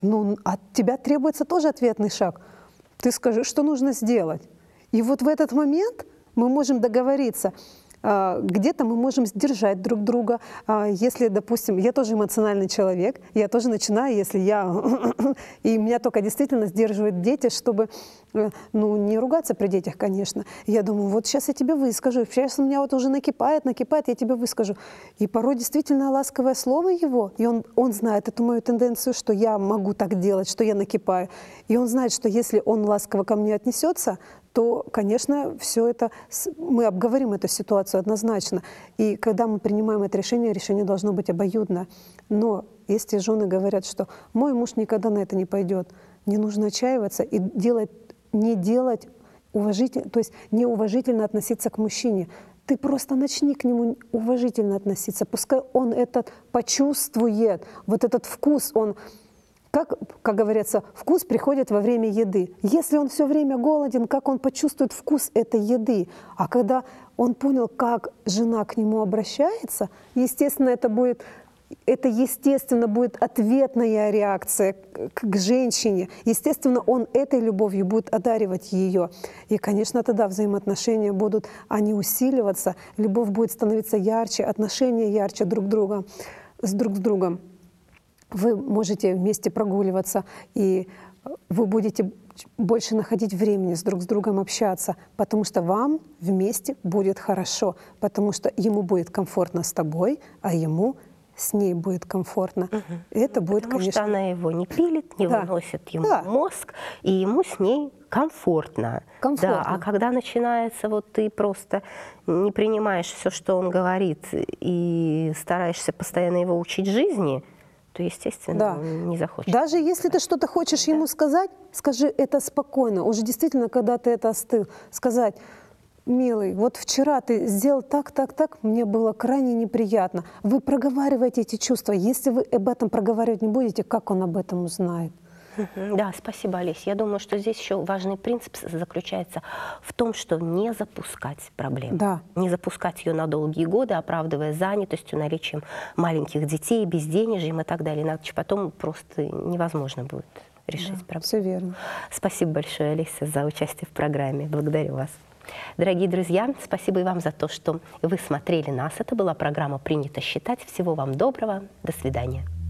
Ну, от тебя требуется тоже ответный шаг. Ты скажи, что нужно сделать. И вот в этот момент мы можем договориться. Где-то мы можем сдержать друг друга. Если, допустим, я тоже эмоциональный человек, я тоже начинаю, если я... И меня только действительно сдерживают дети, чтобы, ну, не ругаться при детях, конечно. Я думаю, вот сейчас я тебе выскажу, сейчас у меня вот уже накипает, я тебе выскажу. И порой действительно ласковое слово его, и он знает эту мою тенденцию, что я могу так делать, что я накипаю. И он знает, что если он ласково ко мне отнесется, то, конечно, все это, мы обговорим эту ситуацию однозначно. И когда мы принимаем это решение должно быть обоюдно. Но если жены говорят, что мой муж никогда на это не пойдет, не нужно отчаиваться и не делать уважительно, то есть неуважительно относиться к мужчине. Ты просто начни к нему уважительно относиться. Пускай он это почувствует, вот этот вкус, он... Как говорится, вкус приходит во время еды. Если он все время голоден, как он почувствует вкус этой еды? А когда он понял, как жена к нему обращается, естественно, это естественно будет ответная реакция к женщине. Естественно, он этой любовью будет одаривать ее. И, конечно, тогда взаимоотношения будут, они усиливаться, любовь будет становиться ярче, отношения ярче друг с другом. Вы можете вместе прогуливаться, и вы будете больше находить времени друг с другом общаться, потому что вам вместе будет хорошо, потому что ему будет комфортно с тобой, а ему с ней будет комфортно. Это будет, потому конечно... что она его не пилит, не выносит ему мозг, и ему с ней комфортно. Да, а когда начинается, вот ты просто не принимаешь все, что он говорит, и стараешься постоянно его учить жизни, то, естественно, он не захочет. Даже если ты что-то хочешь ему сказать, скажи это спокойно. Уже действительно, когда ты это остыл, сказать: милый, вот вчера ты сделал так, мне было крайне неприятно. Вы проговариваете эти чувства. Если вы об этом проговаривать не будете, как он об этом узнает? Да, спасибо, Олесь. Я думаю, что здесь еще важный принцип заключается в том, что не запускать проблему. Да. Не запускать ее на долгие годы, оправдывая занятостью, наличием маленьких детей, безденежьем и так далее. Иначе потом просто невозможно будет решить проблему. Все верно. Спасибо большое, Олеся, за участие в программе. Благодарю вас. Дорогие друзья, спасибо и вам за то, что вы смотрели нас. Это была программа «Принято считать». Всего вам доброго. До свидания.